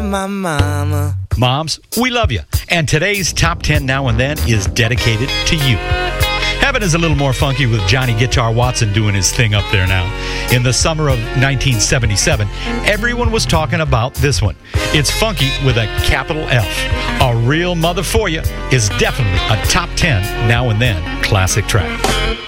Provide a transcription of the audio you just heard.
my mama. Moms, we love you. And today's Top 10 Now and Then is dedicated to you. Heaven is a little more funky with Johnny Guitar Watson doing his thing up there now. In the summer of 1977, everyone was talking about this one. It's funky with a capital F. A Real Mother For You is definitely a Top 10 Now and Then classic track.